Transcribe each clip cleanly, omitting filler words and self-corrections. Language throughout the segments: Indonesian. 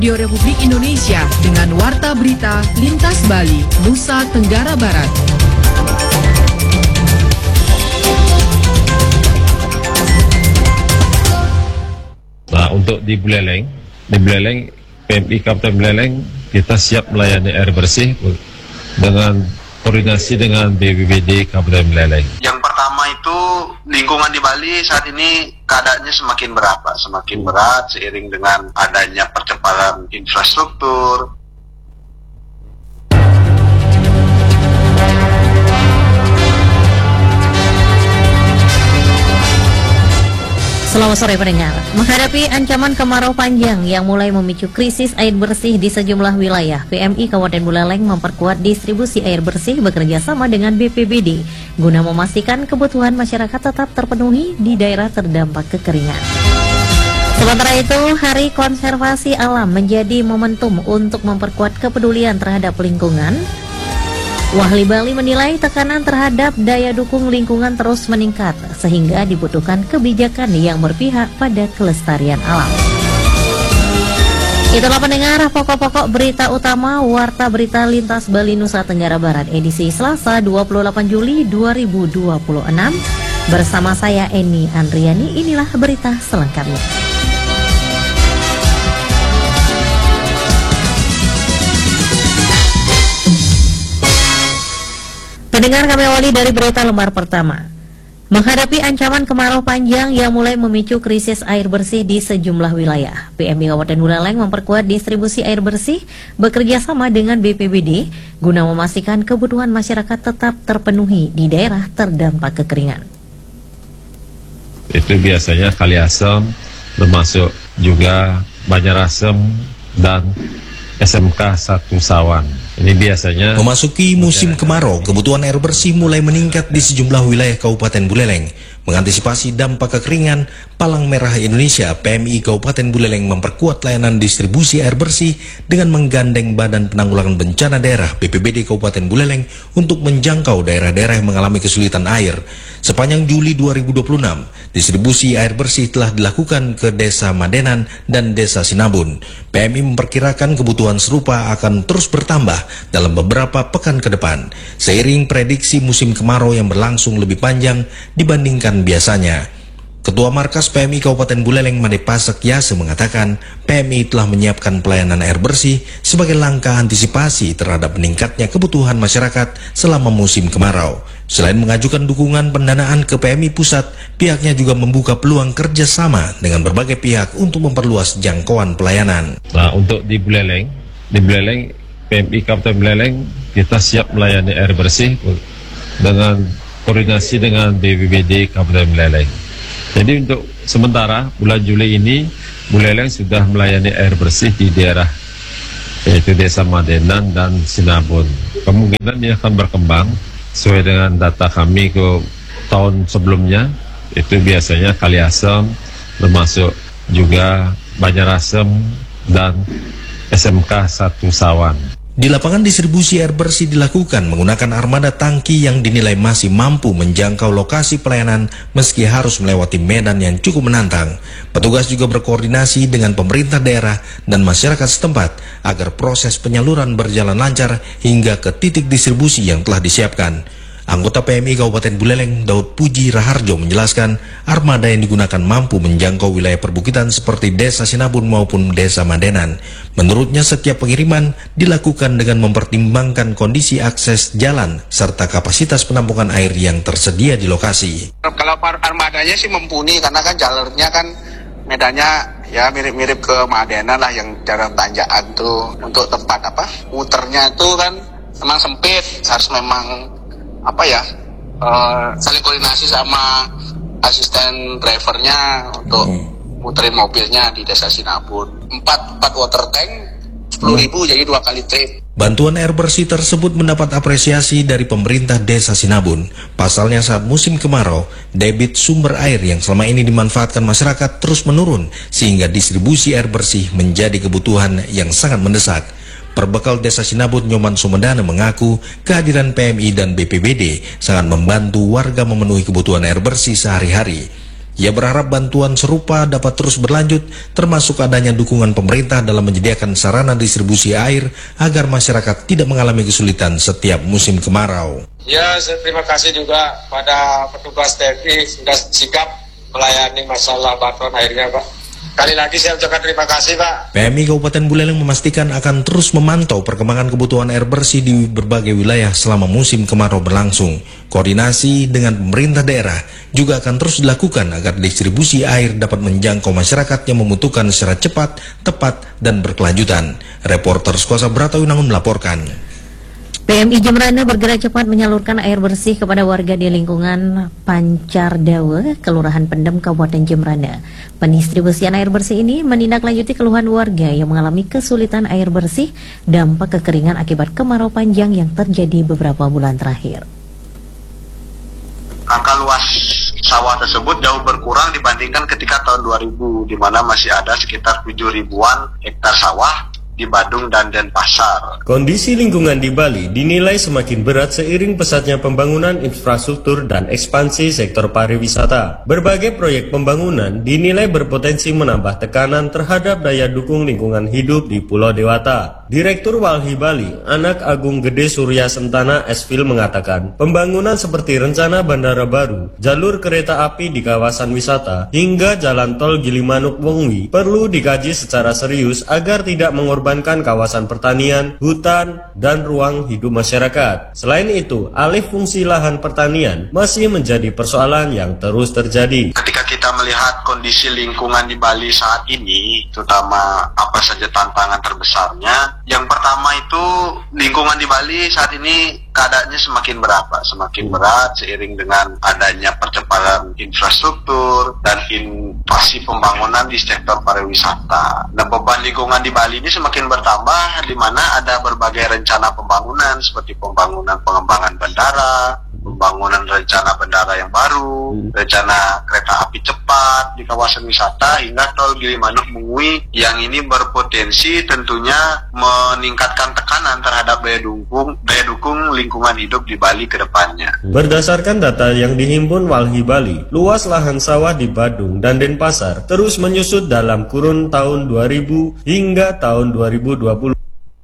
Radio Republik Indonesia dengan Warta Berita Lintas Bali, Nusa Tenggara Barat. Nah, untuk di Buleleng PMI Kabupaten Buleleng kita siap melayani air bersih dengan koordinasi dengan BPBD Kabupaten Buleleng. Yang pertama itu lingkungan di Bali saat ini keadaannya semakin berat seiring dengan adanya percepatan infrastruktur. Selamat sore pendengar. Menghadapi ancaman kemarau panjang yang mulai memicu krisis air bersih di sejumlah wilayah, PMI Kabupaten Buleleng memperkuat distribusi air bersih bekerja sama dengan BPBD guna memastikan kebutuhan masyarakat tetap terpenuhi di daerah terdampak kekeringan. Sementara itu, Hari Konservasi Alam menjadi momentum untuk memperkuat kepedulian terhadap lingkungan. Wahli Bali menilai tekanan terhadap daya dukung lingkungan terus meningkat, sehingga dibutuhkan kebijakan yang berpihak pada kelestarian alam. Itulah pendengar pokok-pokok berita utama Warta Berita Lintas Bali Nusa Tenggara Barat edisi Selasa 28 Juli 2026. Bersama saya Eni Andriani, inilah berita selengkapnya. Pendengar, kami awali dari berita lembar pertama. Menghadapi ancaman kemarau panjang yang mulai memicu krisis air bersih di sejumlah wilayah, PMI Kabupaten Buleleng memperkuat distribusi air bersih bekerja sama dengan BPBD guna memastikan kebutuhan masyarakat tetap terpenuhi di daerah terdampak kekeringan. Itu biasanya Kaliasem, termasuk juga Banjarasem dan SMK 1 Sawan. Ini biasanya memasuki musim kemarau, kebutuhan air bersih mulai meningkat di sejumlah wilayah Kabupaten Buleleng. Mengantisipasi dampak kekeringan, Palang Merah Indonesia PMI Kabupaten Buleleng memperkuat layanan distribusi air bersih dengan menggandeng Badan Penanggulangan Bencana Daerah BPBD Kabupaten Buleleng untuk menjangkau daerah-daerah yang mengalami kesulitan air. Sepanjang Juli 2026, distribusi air bersih telah dilakukan ke Desa Madenan dan Desa Sinabun. PMI memperkirakan kebutuhan serupa akan terus bertambah dalam beberapa pekan ke depan, seiring prediksi musim kemarau yang berlangsung lebih panjang dibandingkan biasanya. Ketua Markas PMI Kabupaten Buleleng Made Pasek Yase mengatakan PMI telah menyiapkan pelayanan air bersih sebagai langkah antisipasi terhadap meningkatnya kebutuhan masyarakat selama musim kemarau. Selain mengajukan dukungan pendanaan ke PMI Pusat, pihaknya juga membuka peluang kerjasama dengan berbagai pihak untuk memperluas jangkauan pelayanan. Nah, untuk di Buleleng PMI Kabupaten Buleleng kita siap melayani air bersih dengan koordinasi dengan BPBD Kabupaten Buleleng. Jadi untuk sementara bulan Juli ini Buleleng sudah melayani air bersih di daerah yaitu Desa Madenan dan Sinabun. Kemungkinan ini akan berkembang sesuai dengan data kami ke tahun sebelumnya. Itu biasanya Kaliasem, termasuk juga Banjarasem dan SMK 1 Sawan. Di lapangan distribusi air bersih dilakukan menggunakan armada tangki yang dinilai masih mampu menjangkau lokasi pelayanan meski harus melewati medan yang cukup menantang. Petugas juga berkoordinasi dengan pemerintah daerah dan masyarakat setempat agar proses penyaluran berjalan lancar hingga ke titik distribusi yang telah disiapkan. Anggota PMI Kabupaten Buleleng Daud Puji Raharjo menjelaskan armada yang digunakan mampu menjangkau wilayah perbukitan seperti Desa Sinabun maupun Desa Madenan. Menurutnya setiap pengiriman dilakukan dengan mempertimbangkan kondisi akses jalan serta kapasitas penampungan air yang tersedia di lokasi. Kalau armadanya sih mumpuni karena kan jalurnya kan medannya ya mirip-mirip ke Madenan lah yang jalan tanjakan tuh. Untuk tempat muternya itu kan memang sempit, harus memang saling koordinasi sama asisten drivernya untuk muterin mobilnya di Desa Sinabun. 4 water tank 10.000 jadi 2 kali trip. Bantuan air bersih tersebut mendapat apresiasi dari pemerintah Desa Sinabun. Pasalnya saat musim kemarau, debit sumber air yang selama ini dimanfaatkan masyarakat terus menurun sehingga distribusi air bersih menjadi kebutuhan yang sangat mendesak. Perbekal Desa Sinabun Nyoman Sumedana mengaku kehadiran PMI dan BPBD sangat membantu warga memenuhi kebutuhan air bersih sehari-hari. Ia berharap bantuan serupa dapat terus berlanjut, termasuk adanya dukungan pemerintah dalam menyediakan sarana distribusi air agar masyarakat tidak mengalami kesulitan setiap musim kemarau. Ya, terima kasih juga pada petugas TNI sudah sigap melayani masalah bantuan airnya, Pak. Kali lagi saya ucapkan terima kasih, Pak. PMI Kabupaten Buleleng memastikan akan terus memantau perkembangan kebutuhan air bersih di berbagai wilayah selama musim kemarau berlangsung. Koordinasi dengan pemerintah daerah juga akan terus dilakukan agar distribusi air dapat menjangkau masyarakat yang membutuhkan secara cepat, tepat, dan berkelanjutan. Reporter Skuasa Bratawinangun melaporkan. PMI Jembrana bergerak cepat menyalurkan air bersih kepada warga di lingkungan Pancardawe, Kelurahan Pendem, Kabupaten Jembrana. Pendistribusian air bersih ini menindaklanjuti keluhan warga yang mengalami kesulitan air bersih dampak kekeringan akibat kemarau panjang yang terjadi beberapa bulan terakhir. Angka luas sawah tersebut jauh berkurang dibandingkan ketika tahun 2000, di mana masih ada sekitar 7 ribuan hektar sawah di Badung dan Denpasar. Kondisi lingkungan di Bali dinilai semakin berat seiring pesatnya pembangunan infrastruktur dan ekspansi sektor pariwisata. Berbagai proyek pembangunan dinilai berpotensi menambah tekanan terhadap daya dukung lingkungan hidup di Pulau Dewata. Direktur Walhi Bali, Anak Agung Gede Surya Sentana Esfil mengatakan, pembangunan seperti rencana bandara baru, jalur kereta api di kawasan wisata, hingga jalan tol Gilimanuk-Wongwi perlu dikaji secara serius agar tidak mengorbankan kawasan pertanian, hutan, dan ruang hidup masyarakat. Selain itu, alih fungsi lahan pertanian masih menjadi persoalan yang terus terjadi. Ketika kita melihat kondisi lingkungan di Bali saat ini, terutama apa saja tantangan terbesarnya, yang pertama itu lingkungan di Bali saat ini keadaannya semakin berat seiring dengan adanya percepatan infrastruktur dan inovasi pembangunan di sektor pariwisata. Nah, beban lingkungan di Bali ini semakin bertambah, di mana ada berbagai rencana pembangunan seperti pembangunan pengembangan bandara, pembangunan rencana bandara yang baru, rencana kereta api cepat di kawasan wisata, hingga tol Gilimanuk-Wongwi yang ini berpotensi tentunya meningkatkan tekanan terhadap daya dukung lingkungan hidup di Bali ke depannya. Berdasarkan data yang dihimpun Walhi Bali, luas lahan sawah di Badung dan Denpasar terus menyusut dalam kurun tahun 2000 hingga tahun 2020.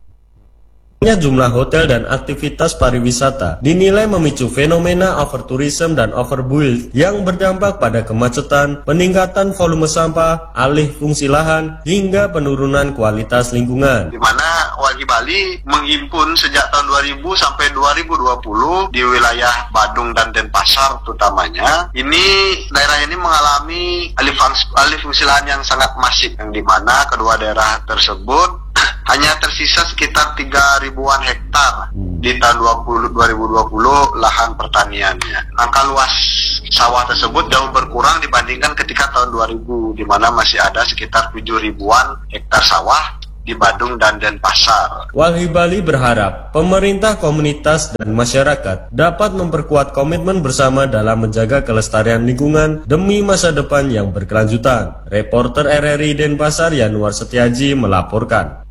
Jumlah hotel dan aktivitas pariwisata dinilai memicu fenomena overtourism dan overbuild yang berdampak pada kemacetan, peningkatan volume sampah, alih fungsi lahan, hingga penurunan kualitas lingkungan. Di mana Walhi Bali menghimpun sejak tahun 2000 sampai 2020 di wilayah Badung dan Denpasar terutamanya. Daerah ini mengalami alih fungsi lahan yang sangat masif, yang di mana kedua daerah tersebut hanya tersisa sekitar 3 ribuan hektar di tahun 2020 lahan pertaniannya. Angka luas sawah tersebut jauh berkurang dibandingkan ketika tahun 2000, di mana masih ada sekitar 7 ribuan hektar sawah di Badung dan Denpasar. Walhi Bali berharap pemerintah, komunitas, dan masyarakat dapat memperkuat komitmen bersama dalam menjaga kelestarian lingkungan demi masa depan yang berkelanjutan. Reporter RRI Denpasar Yanuar Setiaji melaporkan.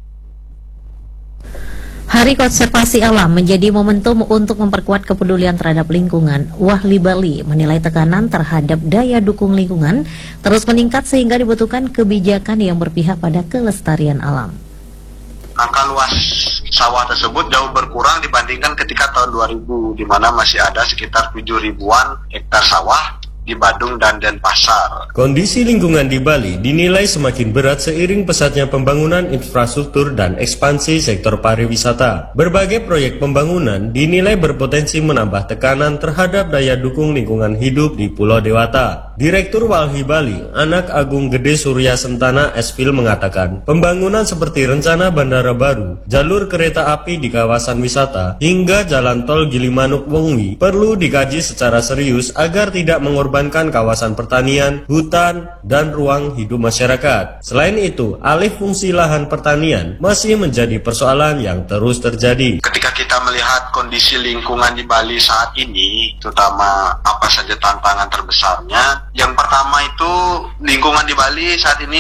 Hari Konservasi Alam menjadi momentum untuk memperkuat kepedulian terhadap lingkungan. Walhi Bali menilai tekanan terhadap daya dukung lingkungan terus meningkat sehingga dibutuhkan kebijakan yang berpihak pada kelestarian alam. Angka luas sawah tersebut jauh berkurang dibandingkan ketika tahun 2000, di mana masih ada sekitar 7 ribuan hektar sawah di Badung dan Denpasar. Kondisi lingkungan di Bali dinilai semakin berat seiring pesatnya pembangunan infrastruktur dan ekspansi sektor pariwisata. Berbagai proyek pembangunan dinilai berpotensi menambah tekanan terhadap daya dukung lingkungan hidup di Pulau Dewata. Direktur Walhi Bali, Anak Agung Gede Surya Sentana Esfil mengatakan, pembangunan seperti rencana bandara baru, jalur kereta api di kawasan wisata, hingga jalan tol Gilimanuk-Wongwi perlu dikaji secara serius agar tidak mengorbankan kawasan pertanian, hutan, dan ruang hidup masyarakat. Selain itu, alih fungsi lahan pertanian masih menjadi persoalan yang terus terjadi. Ketika kita melihat kondisi lingkungan di Bali saat ini, terutama apa saja tantangan terbesarnya, yang pertama itu lingkungan di Bali saat ini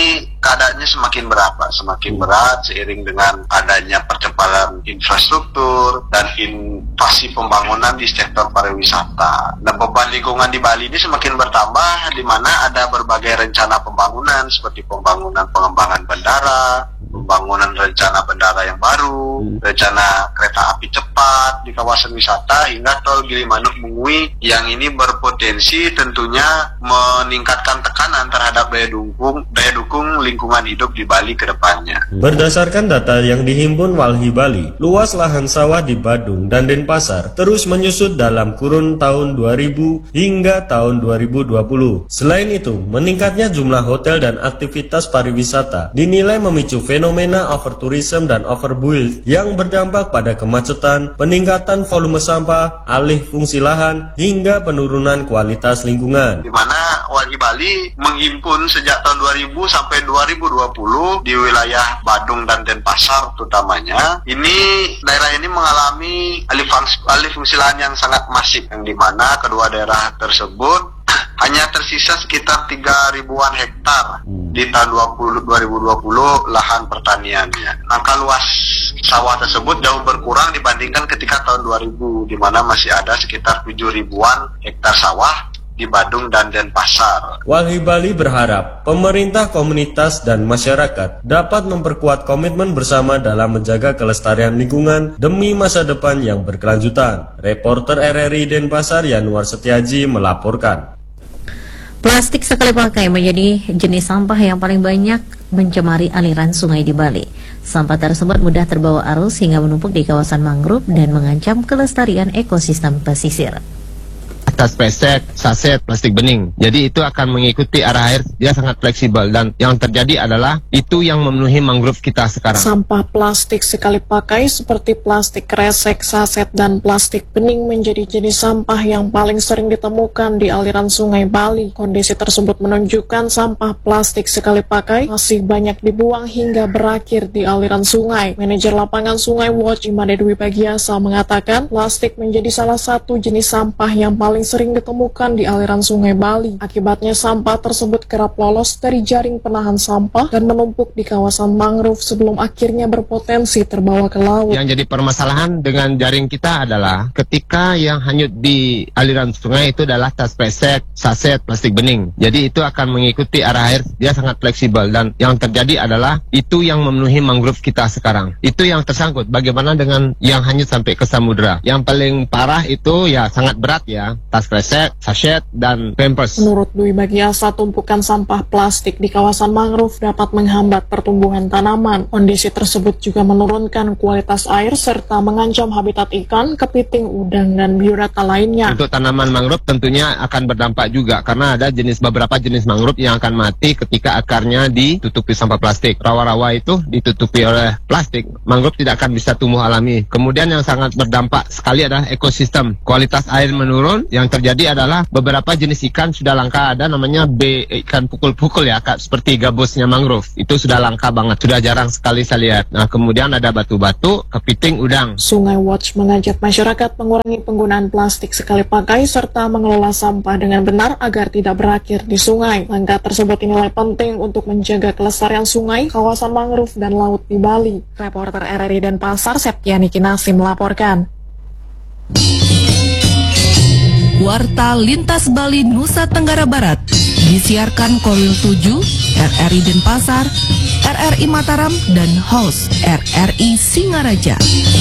keadaannya semakin berat seiring dengan adanya percepatan infrastruktur dan invasi pembangunan di sektor pariwisata. Dan beban lingkungan di Bali ini semakin bertambah, di mana ada berbagai rencana pembangunan seperti pembangunan pengembangan bandara, pembangunan rencana bandara yang baru, rencana kereta api cepat di kawasan wisata hingga tol Gilimanuk-Mengui yang ini berpotensi tentunya meningkatkan tekanan terhadap daya dukung lingkungan hidup di Bali ke depannya. Berdasarkan data yang dihimpun Walhi Bali, luas lahan sawah di Badung dan Denpasar terus menyusut dalam kurun tahun 2000 hingga tahun 2020. Selain itu, meningkatnya jumlah hotel dan aktivitas pariwisata dinilai memicu fenomena overtourism dan overbuild yang berdampak pada kemacetan, peningkatan volume sampah, alih fungsi lahan, hingga penurunan kualitas lingkungan. Di mana Walhi Bali menghimpun sejak tahun 2000 sampai 2020 di wilayah Badung dan Denpasar terutamanya. Daerah ini mengalami alih fungsi lahan yang sangat masif, yang dimana kedua daerah tersebut hanya tersisa sekitar 3.000-an hektar di tahun 2020 lahan pertaniannya. Angka luas sawah tersebut jauh berkurang dibandingkan ketika tahun 2000, di mana masih ada sekitar 7.000-an hektar sawah di Badung dan Denpasar. Walhi Bali berharap pemerintah, komunitas, dan masyarakat dapat memperkuat komitmen bersama dalam menjaga kelestarian lingkungan demi masa depan yang berkelanjutan. Reporter RRI Denpasar Yanuar Setiaji melaporkan. Plastik sekali pakai menjadi jenis sampah yang paling banyak mencemari aliran sungai di Bali. Sampah tersebut mudah terbawa arus hingga menumpuk di kawasan mangrove dan mengancam kelestarian ekosistem pesisir. Tas pesek, saset, plastik bening. Jadi itu akan mengikuti arah air, dia sangat fleksibel dan yang terjadi adalah itu yang memenuhi mangrove kita sekarang. Sampah plastik sekali pakai seperti plastik kresek, saset, dan plastik bening menjadi jenis sampah yang paling sering ditemukan di aliran sungai Bali. Kondisi tersebut menunjukkan sampah plastik sekali pakai masih banyak dibuang hingga berakhir di aliran sungai. Manajer lapangan Sungai Watch Imade Dwi Bagiasa mengatakan plastik menjadi salah satu jenis sampah yang paling sering ditemukan di aliran sungai Bali. Akibatnya sampah tersebut kerap lolos dari jaring penahan sampah dan menumpuk di kawasan mangrove sebelum akhirnya berpotensi terbawa ke laut. Yang jadi permasalahan dengan jaring kita adalah ketika yang hanyut di aliran sungai itu adalah tas pesek, saset, plastik bening. Jadi itu akan mengikuti arah air, dia sangat fleksibel dan yang terjadi adalah itu yang memenuhi mangrove kita sekarang. Itu yang tersangkut. Bagaimana dengan yang hanyut sampai ke samudera? Yang paling parah itu ya sangat berat ya. Tas kresek, sachet, dan pampers. Menurut Dwi Bagiasa, tumpukan sampah plastik di kawasan mangrove dapat menghambat pertumbuhan tanaman. Kondisi tersebut juga menurunkan kualitas air serta mengancam habitat ikan, kepiting, udang, dan biodata lainnya. Untuk tanaman mangrove tentunya akan berdampak juga karena ada beberapa jenis mangrove yang akan mati ketika akarnya ditutupi sampah plastik. Rawa-rawa itu ditutupi oleh plastik, mangrove tidak akan bisa tumbuh alami. Kemudian yang sangat berdampak sekali adalah ekosistem. Kualitas air menurun. Yang terjadi adalah beberapa jenis ikan sudah langka, ada namanya ikan pukul-pukul ya, seperti gabusnya mangrove. Itu sudah langka banget, sudah jarang sekali saya lihat. Nah, kemudian ada batu-batu, kepiting, udang. Sungai Watch mengajak masyarakat mengurangi penggunaan plastik sekali pakai serta mengelola sampah dengan benar agar tidak berakhir di sungai. Langkah tersebut dinilai penting untuk menjaga kelestarian sungai, kawasan mangrove, dan laut di Bali. Reporter RRI Denpasar Septiani Kinasi melaporkan. Warta Lintas Bali Nusa Tenggara Barat disiarkan Korwil 7, RRI Denpasar, RRI Mataram, dan host RRI Singaraja.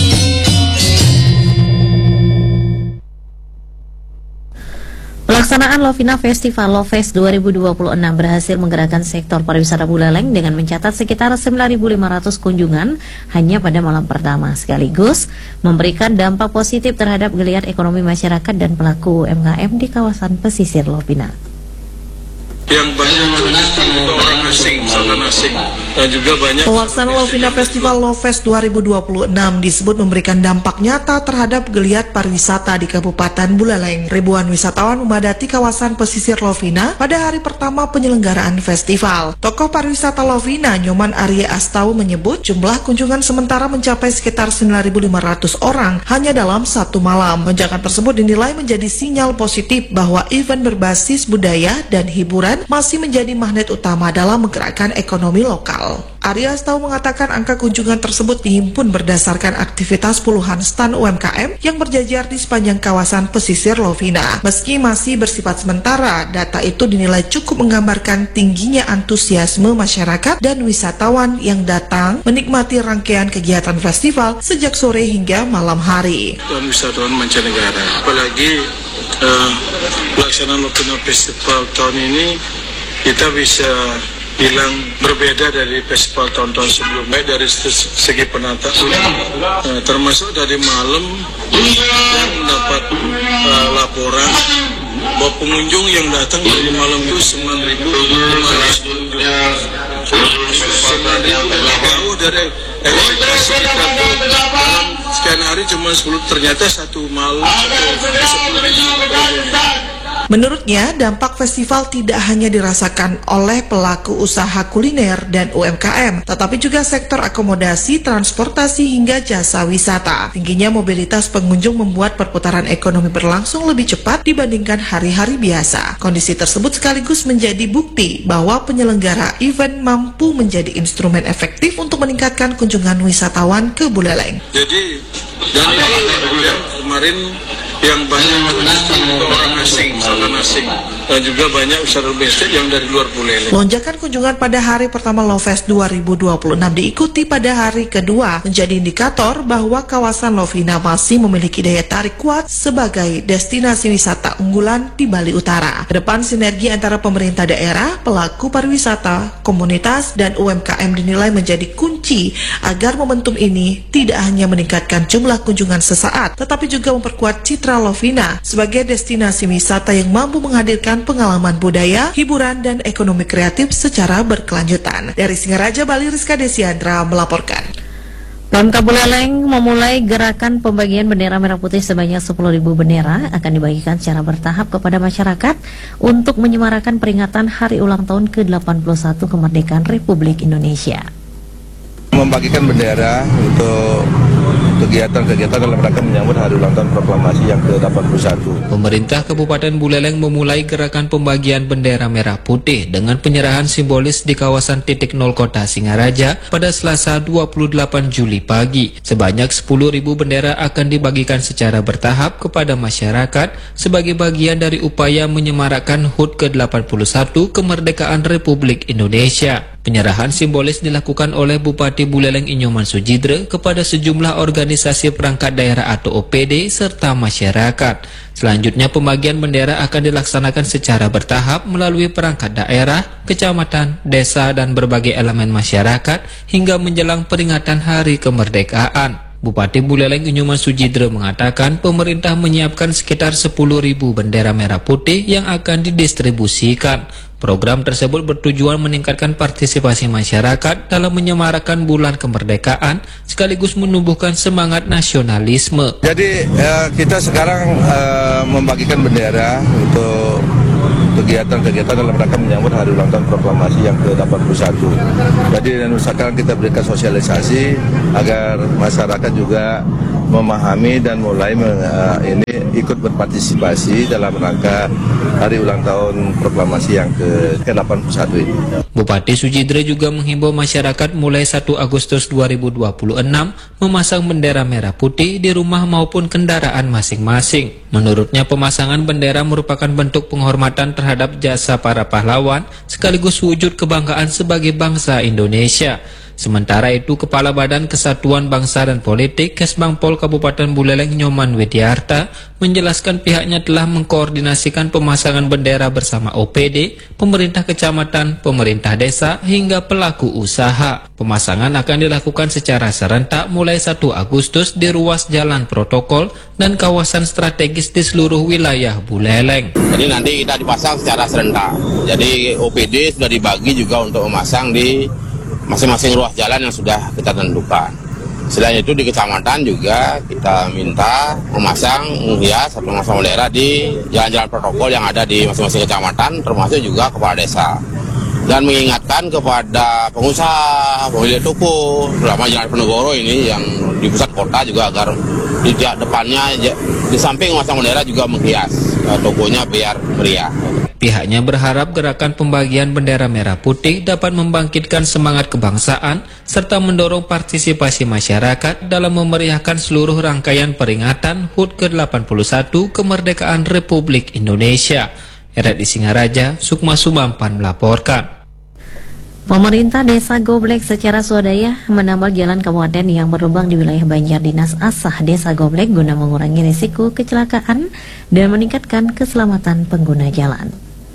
Pelaksanaan Lovina Festival Lovefest 2026 berhasil menggerakkan sektor pariwisata Buleleng dengan mencatat sekitar 9.500 kunjungan hanya pada malam pertama, sekaligus memberikan dampak positif terhadap geliat ekonomi masyarakat dan pelaku UMKM di kawasan pesisir Lovina. Yang banyak itu orang asing, dan juga banyak pelaksanaan Lovina Festival Lovest 2026 disebut memberikan dampak nyata terhadap geliat pariwisata di Kabupaten Buleleng. Ribuan wisatawan memadati kawasan pesisir Lovina pada hari pertama penyelenggaraan festival. Tokoh pariwisata Lovina, Nyoman Arya Astau, menyebut jumlah kunjungan sementara mencapai sekitar 9.500 orang hanya dalam satu malam. Lonjakan tersebut dinilai menjadi sinyal positif bahwa event berbasis budaya dan hiburan masih menjadi magnet utama dalam menggerakkan ekonomi lokal. Arya Astau mengatakan angka kunjungan tersebut dihimpun berdasarkan aktivitas puluhan stan UMKM yang berjajar di sepanjang kawasan pesisir Lovina. Meski masih bersifat sementara, data itu dinilai cukup menggambarkan tingginya antusiasme masyarakat dan wisatawan yang datang menikmati rangkaian kegiatan festival sejak sore hingga malam hari. Dan wisatawan mancanegara, apalagi pelaksanaan Lovina Festival tahun ini kita bisa bilang berbeda dari festival tahun-tahun sebelumnya dari segi penataan, termasuk dari malam dan mendapat laporan bahwa pengunjung yang datang dari malam itu 9.500 jauh dari ekspektasi kita tuh dalam sekian hari cuma 10, ternyata satu malam 10.000. Menurutnya, dampak festival tidak hanya dirasakan oleh pelaku usaha kuliner dan UMKM, tetapi juga sektor akomodasi, transportasi, hingga jasa wisata. Tingginya mobilitas pengunjung membuat perputaran ekonomi berlangsung lebih cepat dibandingkan hari-hari biasa. Kondisi tersebut sekaligus menjadi bukti bahwa penyelenggara event mampu menjadi instrumen efektif untuk meningkatkan kunjungan wisatawan ke Buleleng. Jadi, dan ini kemarin yang banyak itu orang asing, dan juga banyak usaha domestik yang dari luar Buleleng. Lonjakan kunjungan pada hari pertama Lovest 2026 diikuti pada hari kedua menjadi indikator bahwa kawasan Lovina masih memiliki daya tarik kuat sebagai destinasi wisata unggulan di Bali Utara. Kedepan sinergi antara pemerintah daerah, pelaku pariwisata, komunitas, dan UMKM dinilai menjadi kunci agar momentum ini tidak hanya meningkatkan jumlah kunjungan sesaat, tetapi juga memperkuat citra Lovina sebagai destinasi wisata yang mampu menghadirkan pengalaman budaya, hiburan, dan ekonomi kreatif secara berkelanjutan. Dari Singaraja, Bali, Rizka Desiandra melaporkan. Pemkab Buleleng memulai gerakan pembagian bendera merah putih sebanyak 10.000 bendera akan dibagikan secara bertahap kepada masyarakat untuk menyemarakan peringatan hari ulang tahun ke-81 kemerdekaan Republik Indonesia. Membagikan bendera untuk kegiatan-kegiatan dalam rangka menyambut hari ulang tahun proklamasi yang ke-81. Pemerintah Kabupaten Buleleng memulai gerakan pembagian bendera merah putih dengan penyerahan simbolis di kawasan titik 0 kota Singaraja pada Selasa 28 Juli pagi. Sebanyak 10.000 bendera akan dibagikan secara bertahap kepada masyarakat sebagai bagian dari upaya menyemarakkan HUT ke-81 kemerdekaan Republik Indonesia. Penyerahan simbolis dilakukan oleh Bupati Buleleng Inyoman Sujidre kepada sejumlah organisasi perangkat daerah atau OPD serta masyarakat. Selanjutnya pembagian bendera akan dilaksanakan secara bertahap melalui perangkat daerah, kecamatan, desa, dan berbagai elemen masyarakat hingga menjelang peringatan Hari Kemerdekaan. Bupati Buleleng Inyoman Sujidre mengatakan pemerintah menyiapkan sekitar 10.000 bendera merah putih yang akan didistribusikan. Program tersebut bertujuan meningkatkan partisipasi masyarakat dalam menyemarakan bulan kemerdekaan sekaligus menumbuhkan semangat nasionalisme. Jadi kita sekarang membagikan bendera untuk kegiatan-kegiatan dalam rangka menyambut hari ulang tahun proklamasi yang ke-81. Jadi dan usahakan kita berikan sosialisasi agar masyarakat juga memahami dan mulai ini ikut berpartisipasi dalam rangka hari ulang tahun proklamasi yang ke-81 ini. Bupati Sujidre juga menghimbau masyarakat mulai 1 Agustus 2026 memasang bendera merah putih di rumah maupun kendaraan masing-masing. Menurutnya pemasangan bendera merupakan bentuk penghormatan terhadap jasa para pahlawan sekaligus wujud kebanggaan sebagai bangsa Indonesia. Sementara itu, Kepala Badan Kesatuan Bangsa dan Politik Kesbangpol Kabupaten Buleleng Nyoman Widiarta menjelaskan pihaknya telah mengkoordinasikan pemasangan bendera bersama OPD, pemerintah kecamatan, pemerintah desa, hingga pelaku usaha. Pemasangan akan dilakukan secara serentak mulai 1 Agustus di ruas jalan protokol dan kawasan strategis di seluruh wilayah Buleleng. Jadi nanti kita dipasang secara serentak. Jadi OPD sudah dibagi juga untuk memasang di masing-masing ruas jalan yang sudah kita tentukan. Selain itu di kecamatan juga kita minta memasang menghias atau memasang bendera di jalan-jalan protokol yang ada di masing-masing kecamatan, termasuk juga kepala desa. Dan mengingatkan kepada pengusaha, pemilik toko, terutama Jalan Penegoro ini yang di pusat kota juga agar di depannya di samping memasang bendera juga menghias tokonya biar meriah. Pihaknya berharap gerakan pembagian bendera merah putih dapat membangkitkan semangat kebangsaan serta mendorong partisipasi masyarakat dalam memeriahkan seluruh rangkaian peringatan HUT ke-81 kemerdekaan Republik Indonesia. RRI Singaraja, Sukma Sumampan melaporkan. Pemerintah Desa Goblek secara swadaya menambal jalan kabupaten yang berlubang di wilayah Banjar Dinas Asah Desa Goblek guna mengurangi risiko kecelakaan dan meningkatkan keselamatan pengguna jalan.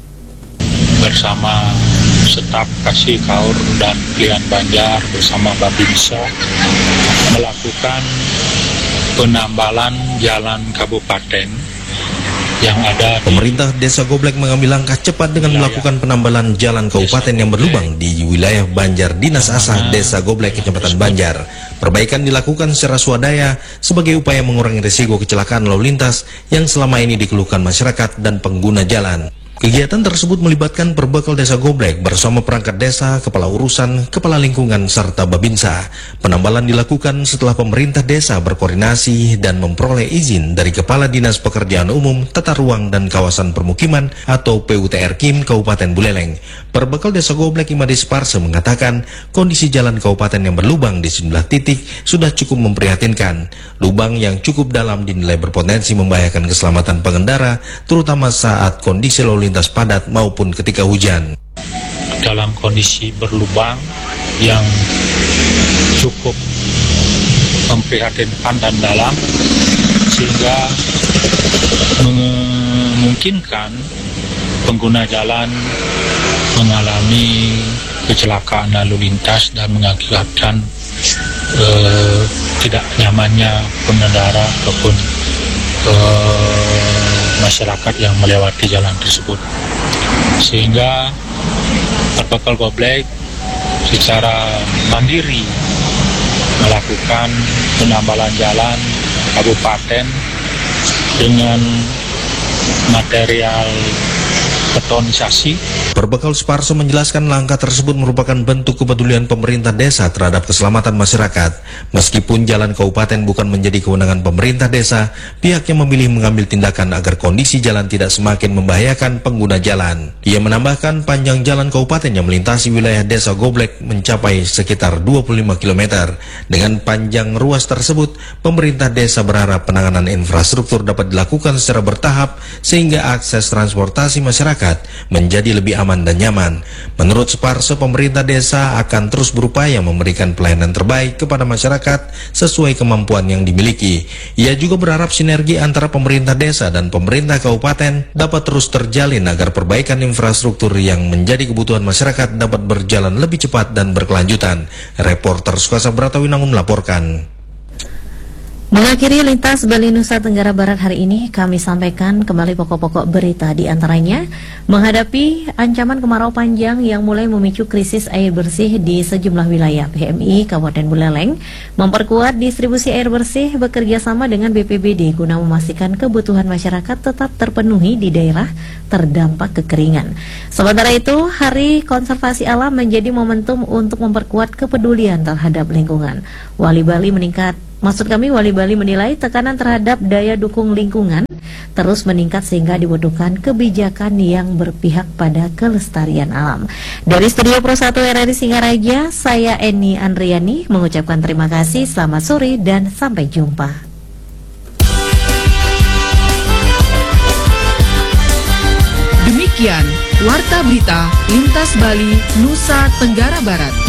Bersama staf Kasih Kaur dan Klian Banjar bersama Babinsa melakukan penambalan jalan kabupaten yang ada. Pemerintah Desa Goblek mengambil langkah cepat dengan melakukan penambalan jalan kabupaten yang berlubang di wilayah Banjar Dinas Asah Desa Goblek Kecamatan Banjar. Perbaikan dilakukan secara swadaya sebagai upaya mengurangi risiko kecelakaan lalu lintas yang selama ini dikeluhkan masyarakat dan pengguna jalan. Kegiatan tersebut melibatkan Perbekal Desa Goblek bersama perangkat desa, kepala urusan, kepala lingkungan, serta Babinsa. Penambalan dilakukan setelah pemerintah desa berkoordinasi dan memperoleh izin dari Kepala Dinas Pekerjaan Umum, Tata Ruang dan Kawasan Permukiman atau PUTR KIM Kabupaten Buleleng. Perbekal Desa Goblek Imade Sparse mengatakan kondisi jalan kabupaten yang berlubang di sejumlah titik sudah cukup memprihatinkan. Lubang yang cukup dalam dinilai berpotensi membahayakan keselamatan pengendara, terutama saat kondisi lalu lintas padat maupun ketika hujan. Dalam kondisi berlubang yang cukup memprihatinkan dan dalam, sehingga memungkinkan pengguna jalan mengalami kecelakaan lalu lintas dan mengakibatkan tidak nyamannya pengendara ataupun masyarakat yang melewati jalan tersebut. Sehingga Perbekal Goblek secara mandiri melakukan penambalan jalan kabupaten dengan material betonisasi. Perbekal Sparse menjelaskan langkah tersebut merupakan bentuk kepedulian pemerintah desa terhadap keselamatan masyarakat. Meskipun jalan kabupaten bukan menjadi kewenangan pemerintah desa, pihaknya memilih mengambil tindakan agar kondisi jalan tidak semakin membahayakan pengguna jalan. Ia menambahkan panjang jalan kabupaten yang melintasi wilayah Desa Goblek mencapai sekitar 25 km. Dengan panjang ruas tersebut, pemerintah desa berharap penanganan infrastruktur dapat dilakukan secara bertahap sehingga akses transportasi masyarakat menjadi lebih aman dan nyaman. Menurut Sparse, pemerintah desa akan terus berupaya memberikan pelayanan terbaik kepada masyarakat sesuai kemampuan yang dimiliki. Ia juga berharap sinergi antara pemerintah desa dan pemerintah kabupaten dapat terus terjalin agar perbaikan infrastruktur yang menjadi kebutuhan masyarakat dapat berjalan lebih cepat dan berkelanjutan. Reporter Sukasa Bratawinangun melaporkan. Mengakhiri Lintas Bali Nusa Tenggara Barat hari ini, kami sampaikan kembali pokok-pokok berita, di antaranya menghadapi ancaman kemarau panjang yang mulai memicu krisis air bersih di sejumlah wilayah. PMI Kabupaten Buleleng memperkuat distribusi air bersih bekerja sama dengan BPBD guna memastikan kebutuhan masyarakat tetap terpenuhi di daerah terdampak kekeringan. Sementara itu, Hari Konservasi Alam menjadi momentum untuk memperkuat kepedulian terhadap lingkungan. Wali Bali menilai tekanan terhadap daya dukung lingkungan terus meningkat sehingga dibutuhkan kebijakan yang berpihak pada kelestarian alam. Dari Studio Pro 1 RRI Singaraja, saya Eni Andriani mengucapkan terima kasih, selamat sore dan sampai jumpa. Demikian Warta Berita Lintas Bali Nusa Tenggara Barat.